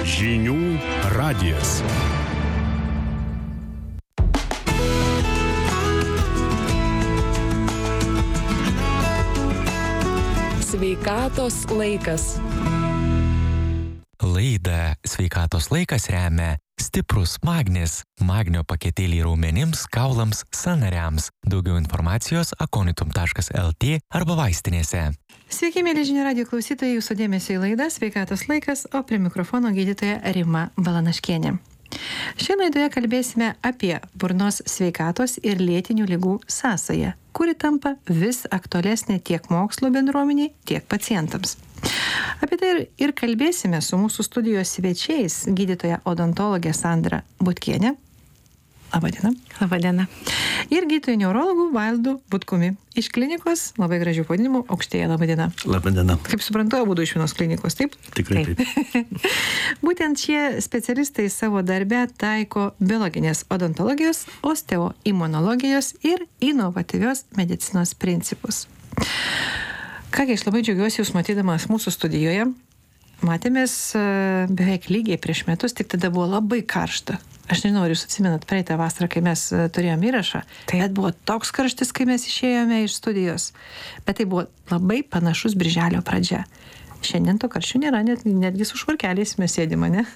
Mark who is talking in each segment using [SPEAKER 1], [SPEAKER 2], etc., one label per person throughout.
[SPEAKER 1] Žinių radijas.
[SPEAKER 2] Sveikatos laikas.
[SPEAKER 3] Laidą Sveikatos laikas remia stiprus magnis. Magnio paketėliai raumenims, kaulams, sąnariams. Daugiau informacijos akonitum.lt arba vaistinėse.
[SPEAKER 4] Sveiki, mėly Žinių radijo klausytojai, jūsų dėmesio į laidą Sveikatos laikas, o prie mikrofono gydytoja Rima Balanaškienė. Šioje laidoje kalbėsime apie burnos sveikatos ir lėtinių ligų sąsają, kuri tampa vis aktualesnė tiek mokslo bendruomeniai, tiek pacientams. Apie tai ir kalbėsime su mūsų studijos svečiais, gydytoja odontologė Sandra Butkienė. Labadiena.
[SPEAKER 5] Labadiena.
[SPEAKER 4] Ir gydytoju neurologu Valdu Butkumi iš klinikos, labai gražių pavadinimų, Aukštėja. Labadiena.
[SPEAKER 6] Labadiena.
[SPEAKER 4] Kaip suprantu, abudu iš vienos klinikos, taip?
[SPEAKER 6] Tikrai taip.
[SPEAKER 4] Būtent šie specialistai savo darbe taiko biologinės odontologijos, osteoimunologijos ir inovatyvios medicinos principus. Kągi, aš labai džiaugiuosi jūs matydamas mūsų studijoje. Matėmės beveik lygiai prieš metus, tik tada buvo labai karšta. Aš nežinau, ar jūs atsimenat praeitą vasarą, kai mes turėjom įrašą. Bet buvo toks karštis, kai mes išėjome iš studijos. Bet tai buvo labai panašus birželio pradžia. Šiandien to karščių nėra, netgi su švarkeliais mes sėdime, ne?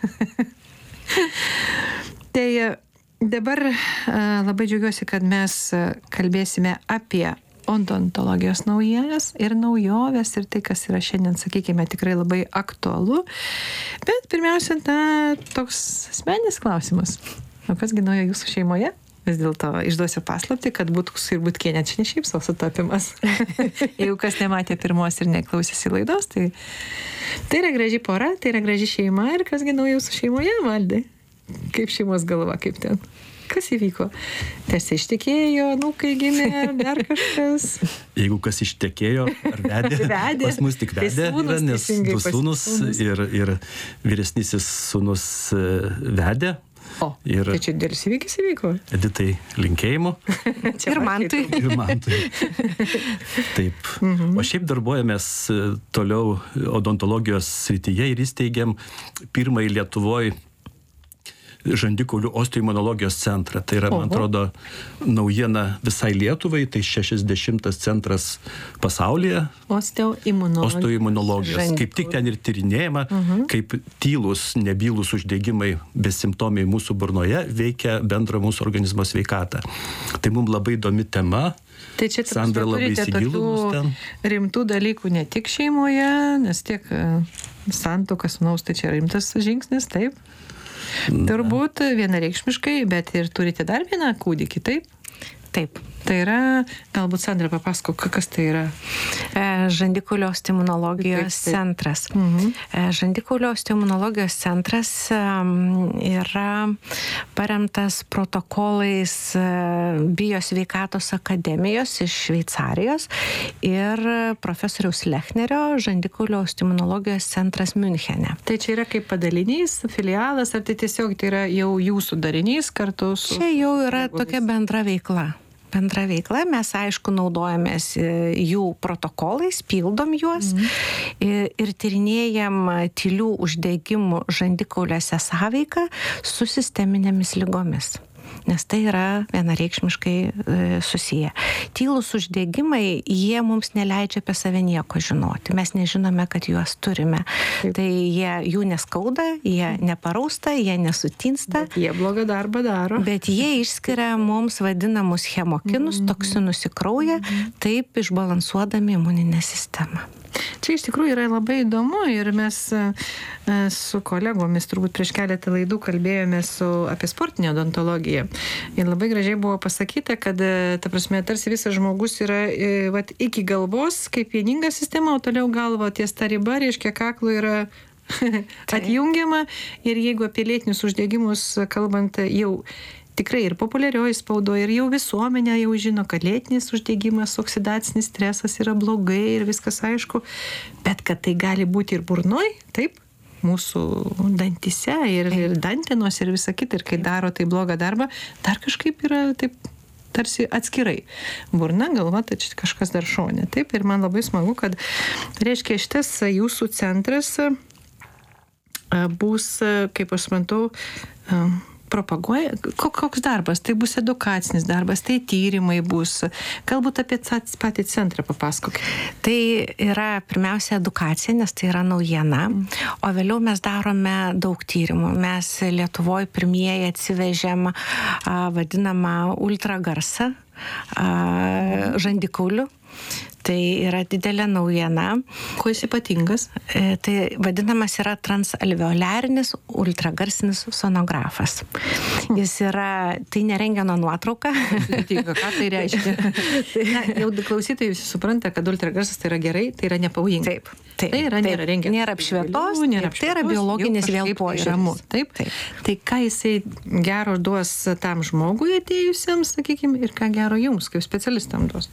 [SPEAKER 4] Tai dabar labai džiaugiuosi, kad mes kalbėsime apie odontologijos naujienas ir naujoves ir tai, kas yra šiandien, sakykime, tikrai labai aktualu. Bet pirmiausia, toks asmeninis klausimas. O kasgi naujo jūsų šeimoje? Vis dėlto išduosiu paslaptį, kad Butkus ir Butkienė čia ne šiaip savo sutapimas. Jeigu kas nematė pirmos ir neklausėsi laidos, tai yra graži pora, tai yra graži šeima ir kasgi naujo jūsų šeimoje, Valdai? Kaip šeimos galva, kaip ten? Kas įvyko? Tarsi ištekėjo, kai gimė, dar kažkas.
[SPEAKER 6] Jeigu kas ištekėjo ar vedė, pas mus tik vedė, nes du sūnus ir vyresnysis sūnus vedė.
[SPEAKER 4] Tai čia dėlis įvykis įvyko.
[SPEAKER 6] Editai linkėjimų.
[SPEAKER 5] Ir Mantui.
[SPEAKER 6] Ir Mantui. Taip. O šiaip darbuojamės toliau odontologijos srityje ir įsteigėm pirmąjį Lietuvoje žandikaulių osteoimunologijos centrą. Tai yra, man atrodo, naujiena visai Lietuvai, tai 60 centras pasaulyje. Osteoimunologijos. Kaip tik ten ir tyrinėjama, kaip tylus, nebylus uždegimai, besimptomiai mūsų burnoje veikia bendrą mūsų organizmo sveikatą. Tai mums labai įdomi tema.
[SPEAKER 4] Tai čia
[SPEAKER 6] Sandra labai įsigilinus ten.
[SPEAKER 4] Rimtų dalykų ne tik šeimoje, nes tiek santuoka sūnaus, tai čia rimtas žingsnis, taip? Turbūt vienareikšmiškai, bet ir turite dar vieną kūdikį, taip?
[SPEAKER 5] Taip.
[SPEAKER 4] Tai yra, galbūt Sandra papasakok, kas tai yra?
[SPEAKER 5] Žandikaulio osteoimunologijos centras. Žandikaulio osteoimunologijos centras yra paremtas protokolais Biosveikatos akademijos iš Šveicarijos ir profesoriaus Lechnerio Žandikaulio osteoimunologijos centras Münchene.
[SPEAKER 4] Tai čia yra kaip padalinys, filialas, ar tai tiesiog tai yra jau jūsų darinys kartu su...
[SPEAKER 5] Čia jau yra tokia bendra veikla. Mes, aišku, naudojamės jų protokolais, pildom juos ir tyrinėjam tylių uždegimų žandikauliuose sąveiką su sisteminėmis ligomis. Nes tai yra vienareikšmiškai susiję. Tylūs uždegimai, jie mums neleidžia apie save nieko žinoti. Mes nežinome, kad juos turime. Tai jų neskauda, jie neparausta, jie nesutinsta.
[SPEAKER 4] Bet jie blogą darbą daro.
[SPEAKER 5] Bet jie išskiria mums vadinamus chemokinus, toksinus į kraują, taip išbalansuodami imuninę sistemą.
[SPEAKER 4] Čia iš tikrųjų yra labai įdomu ir mes su kolegomis turbūt prieš keletą laidų kalbėjome apie sportinę odontologiją. Ir labai gražiai buvo pasakyta, kad ta prasme, tarsi visas žmogus yra iki galvos kaip vieninga sistema, o toliau galva ties ta riba, reiškia kaklo yra atjungiama ir jeigu apie lėtinius uždegimus kalbant jau tikrai ir populiarioji spaudoje, ir jau visuomenė jau žino, kad lėtinis uždegimas, oksidacinis stresas yra blogai ir viskas aišku, bet kad tai gali būti ir burnoj, taip, mūsų dantise ir dantenos ir visa kita, ir kai daro tai blogą darbą, dar kažkaip yra taip tarsi atskirai. Burna, galva, tai čia kažkas dar šone. Taip, ir man labai smagu, kad reiškia šitas jūsų centras bus, kaip aš suprantu, propaguoja, koks darbas, tai bus edukacinis darbas, tai tyrimai bus, galbūt apie patį centrą papasakokite.
[SPEAKER 5] Tai yra pirmiausia edukacija, nes tai yra naujiena, o vėliau mes darome daug tyrimų. Mes Lietuvoje pirmieji atsivežėm vadinamą ultragarsą žandikaulių. Tai yra didelė naujiena.
[SPEAKER 4] Kuo jis ypatingas?
[SPEAKER 5] Tai vadinamas yra transalveoliarinis ultragarsinis sonografas. Jis yra, tai ne rentgeno nuotrauka.
[SPEAKER 4] Ką tai reiškia? Na, jau klausytojai visi supranta, kad ultragarsas tai yra gerai, tai yra nepavojinga.
[SPEAKER 5] Taip.
[SPEAKER 4] Tai yra nėra rentgeno.
[SPEAKER 5] Nėra apšvietos, tai yra biologinis vėl požiūris.
[SPEAKER 4] Taip. Tai ką jisai gero duos tam žmogui atėjusiam, sakykime, ir ką gero jums, kaip specialistam duos?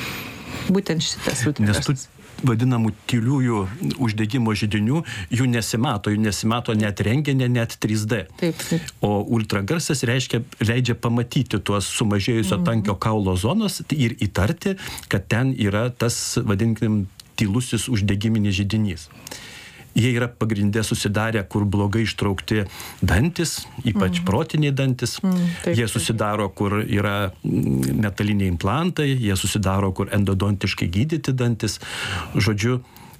[SPEAKER 4] Būtent šitas ultragarsas.
[SPEAKER 6] Nes tų vadinamų tyliųjų uždegimo židinių, jų nesimato net rentgene, net 3D.
[SPEAKER 4] Taip.
[SPEAKER 6] O ultragarsas leidžia pamatyti tuos sumažėjusio tankio kaulo zonos ir įtarti, kad ten yra tas, vadinkim, tylusis uždegiminis židinys. Jie yra pagrindė susidarę, kur blogai ištraukti dantis, ypač protiniai dantis. Jie susidaro, kur yra metaliniai implantai, jie susidaro, kur endodontiškai gydyti dantis. Žodžiu,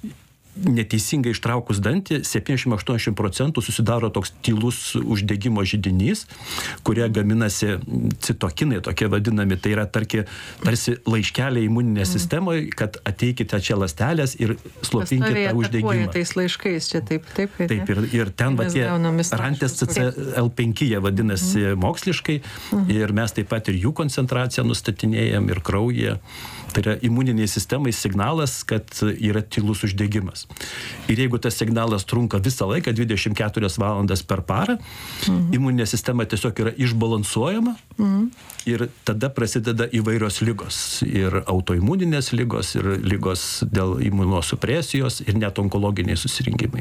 [SPEAKER 6] neteisingai ištraukus dantį, 70-80% susidaro toks tylus uždegimo židinys, kurie gaminasi citokinai, tokie vadinami, tai yra tarsi laiškeliai imuninė sistemoje, kad ateikite čia ląstelės ir slopinkite tą uždegimą.
[SPEAKER 4] Tais laiškais čia taip.
[SPEAKER 6] Taip, ir ten va tie rantės CCL5 jie vadinasi moksliškai, ir mes taip pat ir jų koncentraciją nustatinėjam ir kraujyje. Tai yra imuniniai sistemai signalas, kad yra tylus uždegimas. Ir jeigu tas signalas trunka visą laiką, 24 valandas per parą, imuninė sistema tiesiog yra išbalansuojama ir tada prasideda įvairios ligos. Ir autoimuninės ligos, ir ligos dėl imunosupresijos, ir net onkologiniai susirinkimai.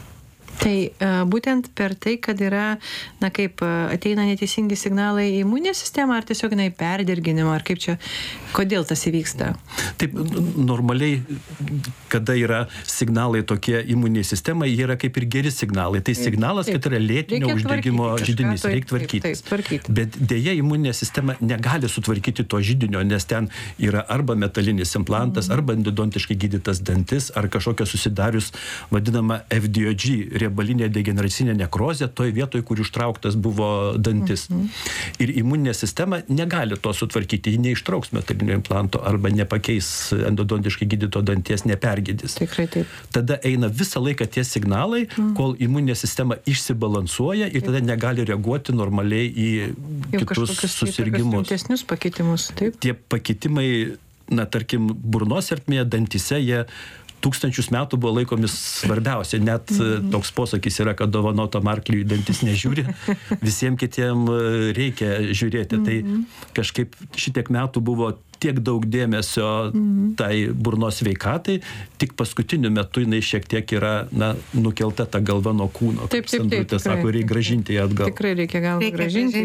[SPEAKER 4] Tai būtent per tai, kad yra, kaip ateina neteisingi signalai į imuninę sistemą, ar tiesiog perdirginimą, ar kaip čia, kodėl tas įvyksta?
[SPEAKER 6] Taip, normaliai, kada yra signalai tokie imuniniai sistemai, jie yra kaip ir geri signalai. Tai signalas, kad yra lėtinio uždegimo židinys, reikia tvarkytis. Bet dėja imuninė sistema negali sutvarkyti to židinio, nes ten yra arba metalinis implantas, arba endodontiškai gydytas dantis, ar kažkokia susidarius vadinama FDOG, riebalinė degeneracinė nekrozė, toje vietoje, kur ištrauktas buvo dantis. Ir imuninė sistema negali to sutvarkyti, ji neištrauks metalinio implanto arba nepakeis endodontiškai gydyto danties, nepergydys.
[SPEAKER 4] Tikrai taip.
[SPEAKER 6] Tada eina visą laiką tie signalai, kol imuninė sistema išsibalansuoja ir tada negali reaguoti normaliai į kitus susirgimus.
[SPEAKER 4] Rimtesnius pakitimus, taip?
[SPEAKER 6] Tie pakitimai, tarkim, burnos ertmėje, dantyse, jie 1000 metų buvo laikomis svarbiausia. Net toks posakis yra, kad dovanotam arkliui dantis nežiūri, visiems kitiem reikia žiūrėti. Tai kažkaip šitiek metų buvo tiek daug dėmesio tai burnos sveikatai, tik paskutiniu metu jinai šiek tiek yra nukelta ta galva nuo kūno.
[SPEAKER 4] Taip.
[SPEAKER 6] Sako, reikia gražinti ją atgal.
[SPEAKER 4] Tikrai reikia galvą gražinti.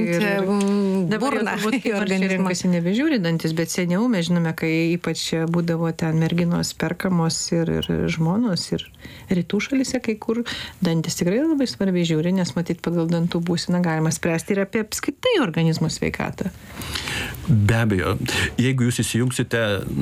[SPEAKER 4] Dabar renkasi nebežiūri dantis, bet seniau mes žinome, kai ypač būdavo ten merginos perkamos ir žmonos, ir rytų šalyse, kai kur dantis tikrai labai svarbiai žiūri, nes matyt pagal dantų būseną galima spręsti ir apie apskritai organizmo sveikatą.
[SPEAKER 6] Be abejo. Jeigu jūs įsijungsite,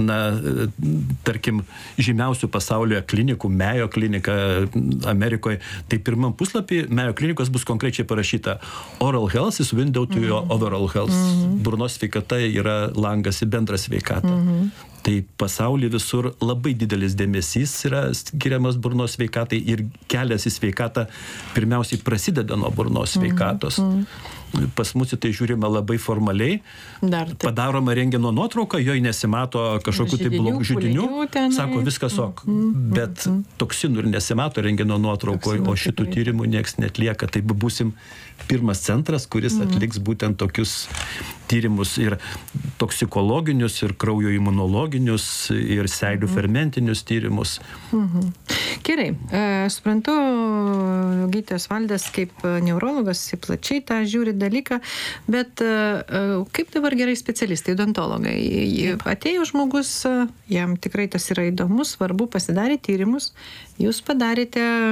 [SPEAKER 6] tarkim, žymiausių pasaulyje klinikų, Mayo klinika Amerikoje, tai pirmam puslapį Mayo klinikos bus konkrečiai parašyta Oral health is window to your overall health. Burnos sveikata yra langas į bendrą sveikatą. Tai pasaulyje visur labai didelis dėmesys yra skiriamas burnos sveikatai ir kelias į sveikatą pirmiausiai prasideda nuo burnos sveikatos. Pas mus tai žiūrima labai formaliai, padaroma rentgeno nuotrauka, joje nesimato kažkokių tai blogų židinių, sako viskas ok, bet toksinų ir nesimato rentgeno nuotraukoje, o šitų tyrimų nieks netlieka, tai būsim pirmas centras, kuris atliks būtent tokius tyrimus ir toksikologinius, ir kraujo imunologinius, ir seilių fermentinius tyrimus.
[SPEAKER 4] Gerai, suprantu, gydytojas Valdas kaip neurologas plačiai tą žiūri dalyką, bet kaip dabar gerai specialistai, odontologai? Atėjo žmogus, jam tikrai tas yra įdomu, svarbu, pasidarė tyrimus, jūs padarėte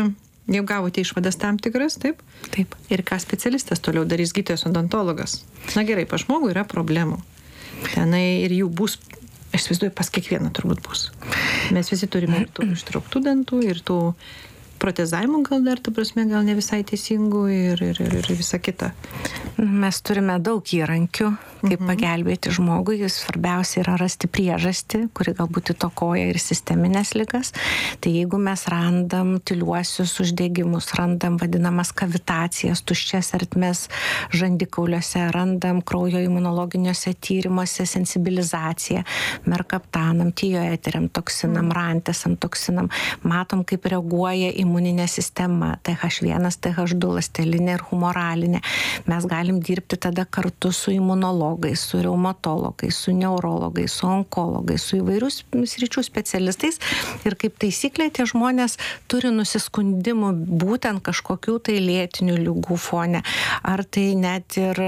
[SPEAKER 4] Jau gavote išvadas tam tikras, taip?
[SPEAKER 5] Taip.
[SPEAKER 4] Ir ką specialistas toliau darys, gydytojas odontologas? Na gerai, pas žmogų yra problemų. Tenai ir jų bus, aš įsivaizduoju, pas kiekvieną turbūt bus. Mes visi turime ir tų ištrauktų dantų, ir tų protezavimų gal dar, ta prasme, gal ne visai teisingų ir visa kita.
[SPEAKER 5] Mes turime daug įrankių, kaip pagelbėti žmogui. Svarbiausia yra rasti priežastį, kuri galbūt įtakoja ir sisteminės ligas. Tai jeigu mes randam tyliuosius uždegimus, randam vadinamas kavitacijas, tuščias ertmes žandikauliuose, randam kraujo imunologiniuose tyrimuose sensibilizaciją, merkaptanam, tioeteriam toksinam, rantesam toksinam, matom, kaip reaguoja imuninė sistema, TH1, TH2, ląstelinė ir humoralinė. Mes galim dirbti tada kartu su imunologais, su reumatologais, su neurologais, su onkologais, su įvairių sričių specialistais. Ir kaip taisyklė, tie žmonės turi nusiskundimų būtent kažkokių tai lėtinių ligų fone. Ar tai net ir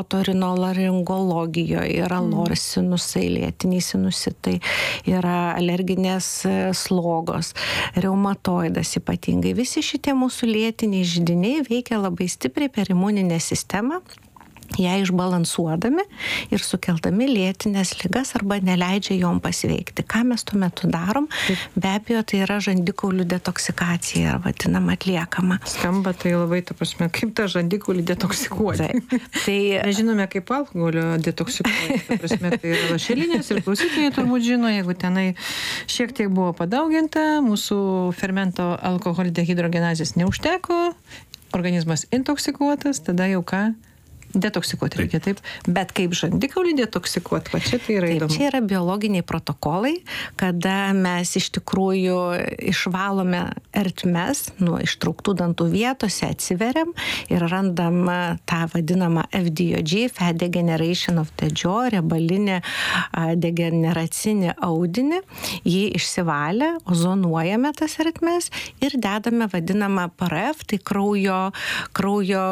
[SPEAKER 5] otorinolaringologijoje yra lorsinusai, lėtiniai sinusitai, yra alerginės slogos, reumatoidas ypatingai. Visi šitie mūsų lėtiniai židiniai veikia labai stipriai per imuninę sistemą, ją išbalansuodami ir sukeldami lėtinės ligas arba neleidžia jom pasveikti. Ką mes tuo metu darom? Be abejo, tai yra žandikaulių detoksikacija, vadinama, atliekama.
[SPEAKER 4] Skamba tai labai, ta prasme, kaip tą žandikaulį detoksikuoti.
[SPEAKER 5] Tai
[SPEAKER 4] mes žinome, kaip alkoholio detoksikuoti. Ta prasme, tai yra lašelinės ir klausytojai turbūt žino, jeigu tenai šiek tiek buvo padauginta, mūsų fermento alkoholidehidrogenazės neužteko, organizmas intoksikuotas, tada jau ką? Detoksikuoti reikia, taip. Bet kaip žandikaulį detoksikuoti, va čia tai yra įdomu.
[SPEAKER 5] Čia yra biologiniai protokolai, kada mes iš tikrųjų išvalome ertmes nuo ištrauktų dantų vietose, atsiveriam ir randam tą vadinamą FDOG, Fat Degeneration of the Jaw, riebalinį degeneracinį audinį. Jį išsivalę, ozonuojame tas ertmes ir dedame vadinamą PRF, tai kraujo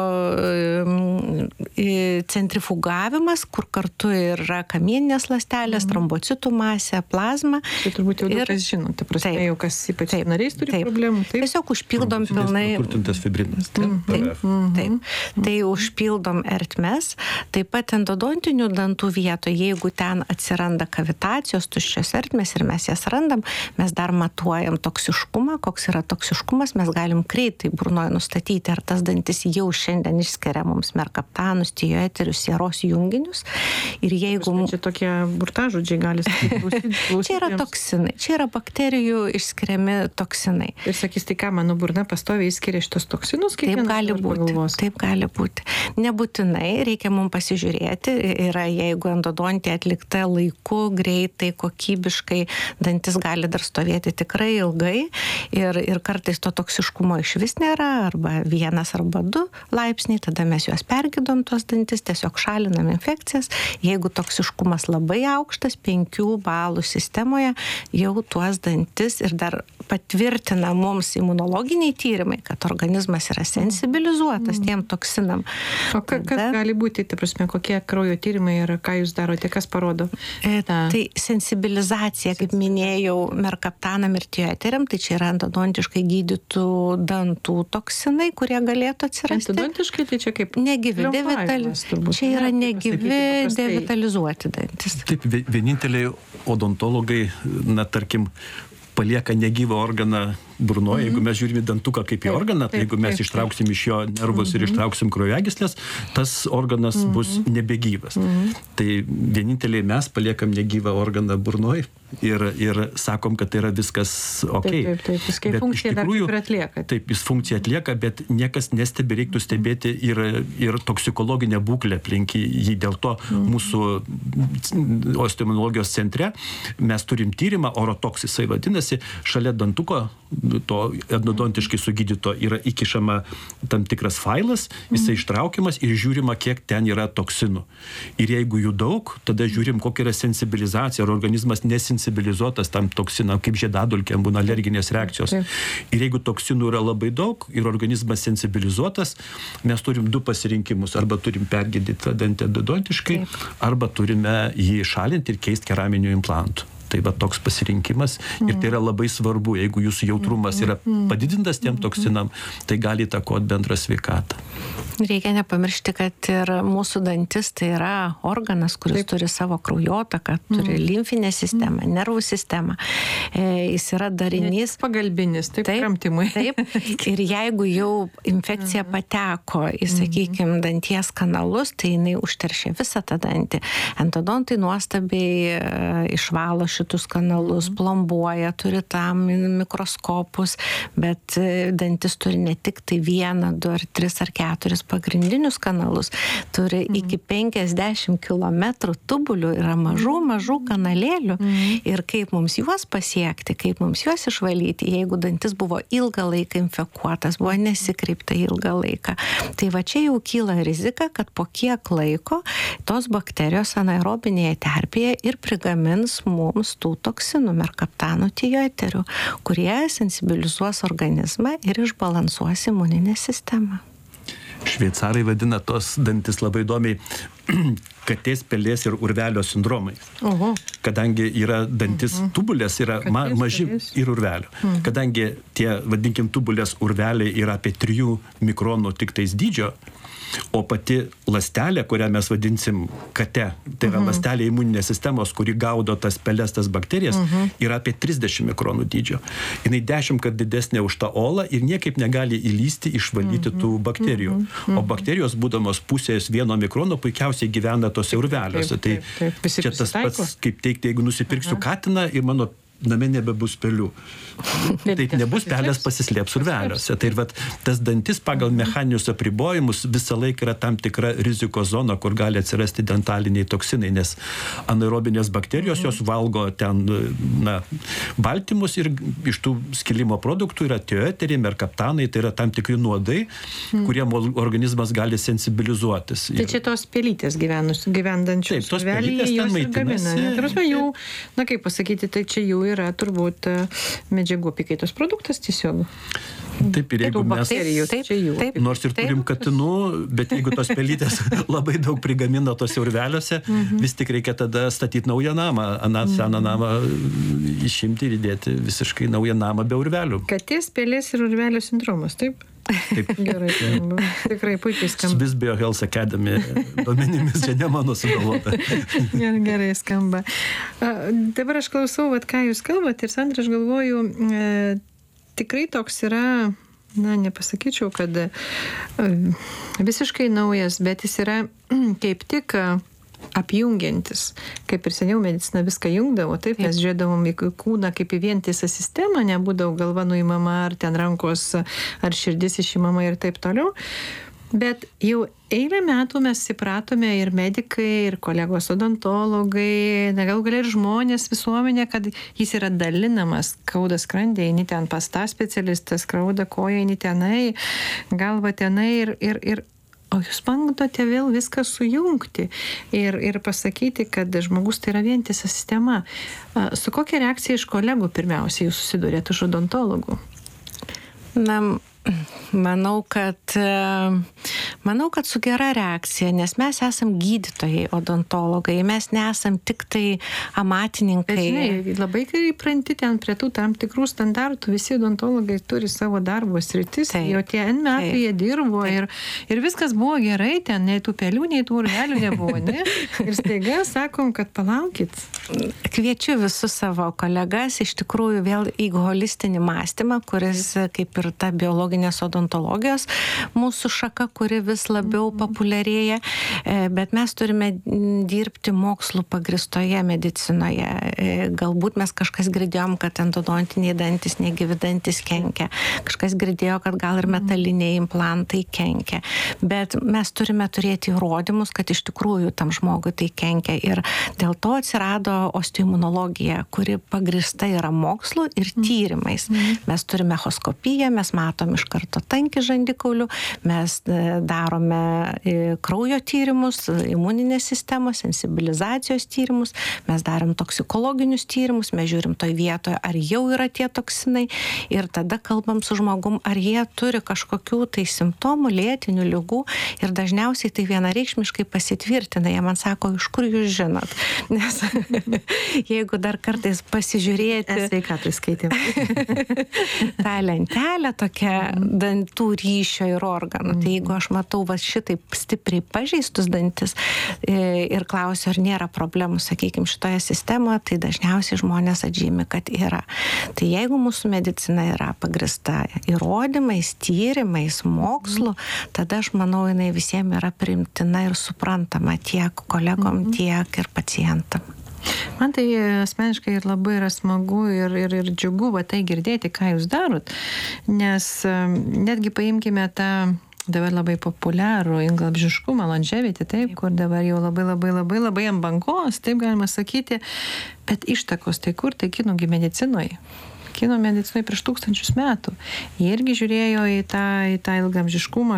[SPEAKER 5] centrifugavimas, kur kartu yra kamieninės ląstelės, trombocitų masė, plazma.
[SPEAKER 4] Tai turbūt jau daug kas žino, tai prasme jau kas ypač nariais turi problemų. Taip.
[SPEAKER 5] Tiesiog užpildom pilnai.
[SPEAKER 6] Turtintas fibrinas.
[SPEAKER 5] Taip. Tai užpildom ertmes. Taip pat endodontinių dantų vietoje, jeigu ten atsiranda kavitacijos, tuščios ertmės ir mes jas randam, mes dar matuojam toksiškumą. Koks yra toksiškumas, mes galim greitai burnoje nustatyti, ar tas dantis jau šiandien išskiria mums merkaptanus, tioeterius, sieros junginius. Ir jeigu...
[SPEAKER 4] Čia tokie burtažodžiai gali sakyti.
[SPEAKER 5] Čia yra toksinai, čia yra bakterijų išskiriami toksinai.
[SPEAKER 4] Ir sakys, tai ką, mano burna pastoviai išskiria šitos toksinus?
[SPEAKER 5] Taip gali būti. Nebūtinai, reikia mums pasižiūrėti. Yra, jeigu endodontija atlikta laiku, greitai, kokybiškai, dantis gali dar stovėti tikrai ilgai. Ir kartais to toksiškumo iš vis nėra, arba 1 arba 2 laipsniai, tada mes juos pergydom tuos dantis, tiesiog šalinam infekcijas. Jeigu toksiškumas labai aukštas, 5 balų sistemoje, jau tuos dantis ir dar patvirtina mums imunologiniai tyrimai, kad organizmas yra sensibilizuotas tiem toksinam.
[SPEAKER 4] O kas gali būti, tai prasme, kokie kraujo tyrimai ir ką jūs darote, kas parodo?
[SPEAKER 5] Tai sensibilizacija, kaip minėjau, merkaptanam ir tioeteriam, tai čia yra endodontiškai gydytų dantų toksinai, kurie galėtų atsirasti.
[SPEAKER 4] Endodontiškai, tai čia kaip
[SPEAKER 5] negyvi, čia yra negyvi, devitalizuoti dantis.
[SPEAKER 6] Taip, vieninteliai odontologai, na, tarkim, palieka negyvą organą burnoje. Jeigu mes žiūrime dantuką kaip į organą, tai jeigu mes ištrauksim iš jo nervus ir ištrauksim kraujagyslės, tas organas bus nebegyvas. Tai vieninteliai mes paliekam negyvą organą burnoje ir sakom, kad tai yra viskas ok.
[SPEAKER 4] Taip, viskai funkcija dar kaip ir atlieka.
[SPEAKER 6] Taip, jis funkciją atlieka, bet niekas nestebi, reiktų stebėti ir toksikologinę būklę aplink jį. Dėl to mūsų osteoimunologijos centre mes turim tyrimą, orotoks jisai vadinasi, šalia dantuko, to endodontiškai sugydyto yra įkišama tam tikras failas, jisai ištraukiamas ir žiūrima, kiek ten yra toksinų. Ir jeigu jų daug, tada žiūrim, kokia yra sensibilizacija, ar organizmas nesensibilizuotas tam toksinam, kaip žiedadulkėm būna alerginės reakcijos. Ir jeigu toksinų yra labai daug ir organizmas sensibilizuotas, mes turim 2 pasirinkimus. Arba turim pergydyti dantį endodontiškai, arba turime jį šalinti ir keisti keraminių implantų. Tai va toks pasirinkimas ir tai yra labai svarbu. Jeigu jūsų jautrumas yra padidintas tiem toksinam, tai gali įtakoti bendrą sveikatą.
[SPEAKER 5] Reikia nepamiršti, kad ir mūsų dantis tai yra organas, kuris turi savo kraujotaką, turi limfinę sistemą, nervų sistemą. Jis yra darinys.
[SPEAKER 4] Pagalbinis, taip, kramtimui.
[SPEAKER 5] Taip. Ir jeigu jau infekcija pateko į, sakykime, danties kanalus, tai jinai užteršia visą tą dantį. Endodontai nuostabiai išvalo šitus kanalus, plombuoja, turi tam mikroskopus, bet dantis turi ne tik tai 1, 2 ar 3 ar 4 pagrindinius kanalus, turi iki 50 km tubulių, yra mažų kanalėlių. Ir kaip mums juos pasiekti, kaip mums juos išvalyti, jeigu dantis buvo ilgą laiką infekuotas, buvo nesikreipta ilgą laiką. Tai va čia jau kyla rizika, kad po kiek laiko tos bakterijos anaerobinėje terpėje ir prigamins mums tų toksinų, merkaptanų, tioeterių, kurie sensibilizuos organizmą ir išbalansuos imuninę sistemą.
[SPEAKER 6] Šveicarai vadina tos dantis labai įdomiai katės, pelės ir urvelio sindromai. Kadangi yra dantis tubulės, yra maži ir urvelio. Kadangi tie, vadinkim, tubulės urveliai yra apie 3 mikronų tik tais dydžio, o pati ląstelė, kurią mes vadinsim kate, tai yra ląstelė imuninės sistemos, kuri gaudo tas pelės, tas bakterijas, yra apie 30 mikronų dydžio. Jinai 10 kart didesnė už tą olą ir niekaip negali įlysti, išvalyti tų bakterijų. O bakterijos, būdamos pusės 1 mikrono, puikiausiai gyvena tose urveliuose. Tai čia tas pats, kaip teikti, jeigu nusipirksiu katiną ir mano name nebebus pelių. Taip nebus, pelės pasislėps urveliuose. Tai ir vat, tas dantis pagal mechaninius apribojimus visą laiką yra tam tikra rizikos zona, kur gali atsirasti dentaliniai toksinai, nes anaerobinės bakterijos jos valgo ten baltymus ir iš tų skilimo produktų yra tioeteriai, merkaptanai, tai yra tam tikri nuodai, kurie organizmas gali sensibilizuotis.
[SPEAKER 4] Tai čia tos pelytės gyvendančios urvelyje jos ir gamina. Tarsi jau, kaip pasakyti, tai čia jau yra turbūt medžiagų apykaitos produktas tiesiog.
[SPEAKER 6] Taip, ir jeigu mes, nors ir turim katinų, bet jeigu tos pelytės labai daug prigamina tose urveliuose, vis tik reikia tada statyti naują namą, seną namą išimti ir įdėti visiškai naują namą be urvelių.
[SPEAKER 4] Katės, pelės ir urvelio sindromas, taip?
[SPEAKER 6] Taip.
[SPEAKER 4] Gerai, tikrai puikiai skamba.
[SPEAKER 6] Swiss Biohealth Academy duomenimis, čia ne mano sugalvota.
[SPEAKER 4] Gerai skamba. Dabar aš klausau, ką jūs kalbat ir Sandra, aš galvoju, tikrai toks yra, nepasakyčiau, kad visiškai naujas, bet jis yra kaip tik apjungiantis. Kaip ir seniau medicina viską jungdavo, taip, mes žiūrėdavom į kūną kaip į vientisą sistemą, nebūdavo galva nuimama, ar ten rankos, ar širdis išimama ir taip toliau. Bet jau eilę metų mes įpratome ir medikai, ir kolegos odontologai, galų gale ir žmonės, visuomenė, kad jis yra dalinamas, skauda skrandį, eini ten pas tą specialistą, skauda koją, eini tenai, galva tenai ir o jūs bandote vėl viską sujungti ir pasakyti, kad žmogus tai yra vientisa sistema. Su kokia reakcija iš kolegų pirmiausiai jūs susidurėte iš odontologų?
[SPEAKER 5] Manau, kad su gera reakcija, nes mes esam gydytojai, odontologai, mes nesam tik tai amatininkai.
[SPEAKER 4] Bet žinai, labai gerai pranti ten prie tų tam tikrų standartų, visi odontologai turi savo darbo sritis, jau tie N metų jie dirbo ir viskas buvo gerai, ten nei tų pelių, nei tų urvelių nebuvo, ne? Ir staiga sakom, kad palaukit.
[SPEAKER 5] Kviečiu visus savo kolegas iš tikrųjų vėl į holistinį mąstymą, kuris kaip ir ta biologinės odontologijos mūsų šaka, kuri vis labiau populiarėja, bet mes turime dirbti mokslų pagristoje medicinoje. Galbūt mes kažkas girdėjom, kad endodontiniai dantis, negyvi dantis kenkia. Kažkas girdėjo, kad gal ir metaliniai implantai kenkia. Bet mes turime turėti įrodymus, kad iš tikrųjų tam žmogui tai kenkia. Ir dėl to atsirado osteoimunologija, kuri pagrista yra mokslu ir tyrimais. Mes turime echoskopiją, mes matom iš iš karto tankį žandikaulių, mes darome kraujo tyrimus, imuninės sistemos, sensibilizacijos tyrimus, mes darom toksikologinius tyrimus, mes žiūrim toj vietoje, ar jau yra tie toksinai ir tada kalbam su žmogum, ar jie turi kažkokių tai simptomų, lėtinių ligų ir dažniausiai tai vienareikšmiškai pasitvirtina. Jie man sako, iš kur jūs žinot? Nes jeigu dar kartais pasižiūrėti
[SPEAKER 4] Sveikatos skaitymą.
[SPEAKER 5] tą lentelę tokią dantų ryšio ir organų, tai jeigu aš matau va šitaip stipriai pažeistus dantis ir klausiu, ar nėra problemų, sakykime, šitoje sistemoje, tai dažniausiai žmonės atžymi, kad yra. Tai jeigu mūsų medicina yra pagrįsta įrodymais, tyrimais, mokslu, tada aš manau, jinai visiems yra priimtina ir suprantama tiek kolegom, tiek ir pacientam.
[SPEAKER 4] Man tai asmeniškai ir labai yra smagu ir džiugu va tai girdėti, ką jūs darot, nes netgi paimkime tą dabar labai populiarų ilgaamžiškumą, longevity, taip, kur dabar jau labai ant bangos, taip galima sakyti, bet ištakos tai kur, tai kinų medicinoje. Kinų medicinoje prieš 1000 metų. Jie irgi žiūrėjo į tą ilgaamžiškumą,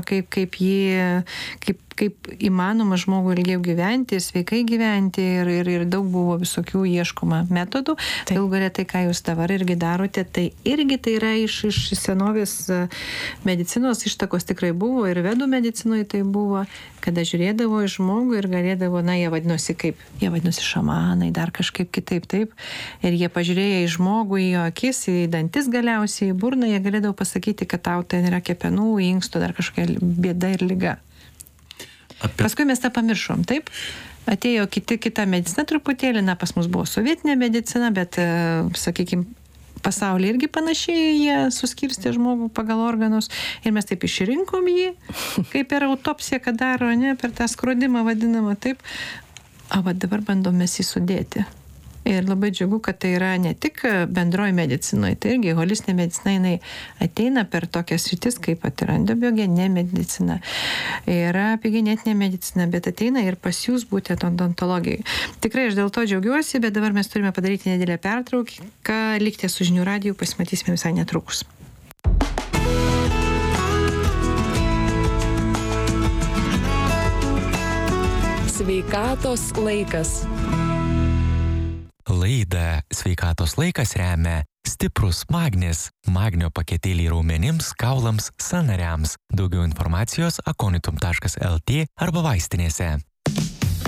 [SPEAKER 4] kaip įmanoma žmogui ilgiau gyventi, sveikai gyventi ir daug buvo visokių ieškoma metodų. Galų gale tai, ką jūs dabar irgi darote, tai irgi tai yra iš senovės medicinos ištakos tikrai buvo ir vedų medicinoje tai buvo, kada žiūrėdavo į žmogų ir galėdavo, jie vadinosi šamanai, dar kažkaip kitaip, taip. Ir jie pažiūrėjo į žmogų, į jo akis, į dantis galiausiai, į burną, jie galėdavo pasakyti, kad tau ten yra kepenų, inkstų, dar kažkokia bėda ir liga. Paskui mes tą pamiršom, taip? Atėjo kita medicina truputėlį, pas mus buvo sovietinė medicina, bet, sakykime, pasaulyje irgi panašiai jie suskirstė žmogų pagal organus ir mes taip išrinkom jį, kaip ir autopsija, kad daro, per tą skrodimą vadinamą, taip. Va dabar bandom mes jį sudėti. Ir labai džiugu, kad tai yra ne tik bendroji medicinoje, tai irgi holistinė medicina, jinai ateina per tokias sritis, kaip yra endobiogeninė medicina, yra epigenetinė medicina, bet ateina ir pas jūs būtent odontologijai. Tikrai aš dėl to džiaugiuosi, bet dabar mes turime padaryti nedidelę pertrauką, likite su Žinių radiju, pasimatysime visai netrukus.
[SPEAKER 2] Sveikatos laikas.
[SPEAKER 3] Laidą Sveikatos laikas remia Stiprus Magnis. Magnio paketėliai raumenims, kaulams, sąnariams. Daugiau informacijos akonitum.lt arba vaistinėse.